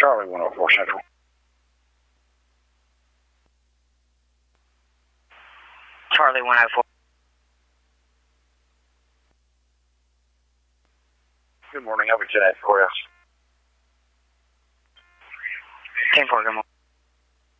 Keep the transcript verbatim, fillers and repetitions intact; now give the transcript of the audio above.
Charlie one oh four Central. Charlie one oh four. Good morning. I'll be ten eight for you. ten four, good morning.